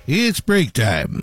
It's break time.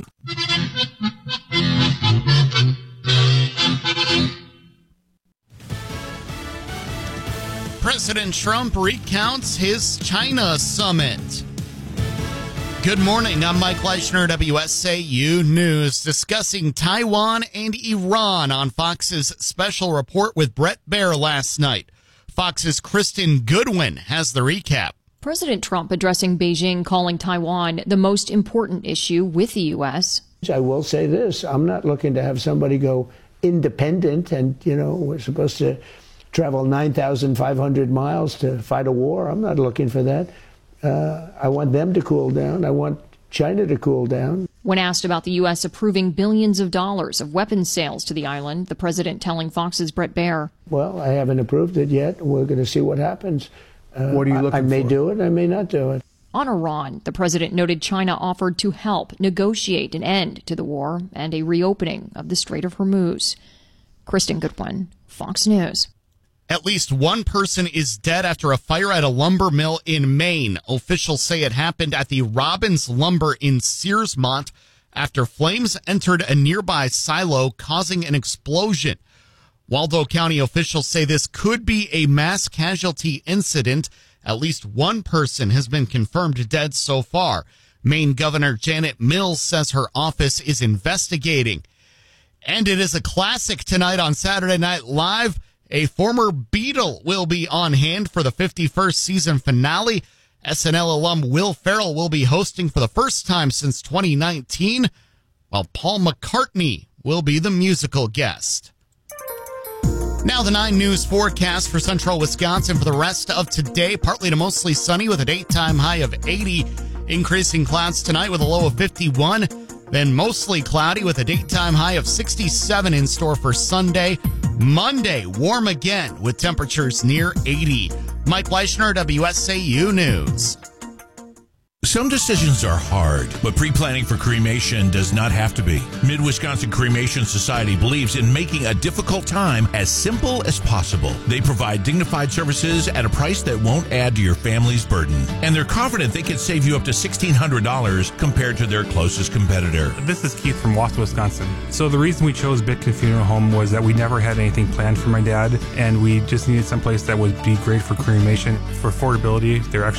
President Trump recounts his China summit. Good morning, I'm Mike Leischner, WSAU News, discussing Taiwan and Iran on Fox's special report with Bret Baier last night. Fox's Kristen Goodwin has the recap. President Trump addressing Beijing, calling Taiwan the most important issue with the U.S. I will say this, I'm not looking to have somebody go independent and, we're supposed to travel 9,500 miles to fight a war. I'm not looking for that. I want them to cool down. I want China to cool down. When asked about the U.S. approving billions of dollars of weapons sales to the island, the president telling Fox's Bret Baier. Well, I haven't approved it yet. We're going to see what happens. What are you looking for? I may do it. I may not do it. On Iran, the president noted China offered to help negotiate an end to the war and a reopening of the Strait of Hormuz. Kristen Goodwin, Fox News. At least one person is dead after a fire at a lumber mill in Maine. Officials say it happened at the Robbins Lumber in Searsmont after flames entered a nearby silo, causing an explosion. Waldo County officials say this could be a mass casualty incident. At least one person has been confirmed dead so far. Maine Governor Janet Mills says her office is investigating. And it is a classic tonight on Saturday Night Live. A former Beatle will be on hand for the 51st season finale. SNL alum Will Ferrell will be hosting for the first time since 2019, while Paul McCartney will be the musical guest. Now the 9 News forecast for central Wisconsin for the rest of today. Partly to mostly sunny with a daytime high of 80. Increasing clouds tonight with a low of 51. Then mostly cloudy with a daytime high of 67 in store for Sunday. Monday, warm again with temperatures near 80. Mike Leischner, WSAU News. Some decisions are hard, but pre-planning for cremation does not have to be. Mid-Wisconsin Cremation Society believes in making a difficult time as simple as possible. They provide dignified services at a price that won't add to your family's burden. And they're confident they can save you up to $1,600 compared to their closest competitor. This is Keith from Wausau, Wisconsin. So the reason we chose Bitkin Funeral Home was that we never had anything planned for my dad, and we just needed someplace that would be great for cremation. For affordability, they're actually